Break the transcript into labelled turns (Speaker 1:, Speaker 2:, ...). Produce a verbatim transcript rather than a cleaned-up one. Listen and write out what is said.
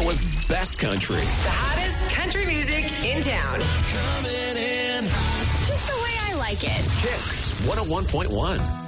Speaker 1: Iowa's best country.
Speaker 2: The hottest country music in town.
Speaker 1: Coming in.
Speaker 2: Just the way I like it.
Speaker 1: Kicks one oh one point one.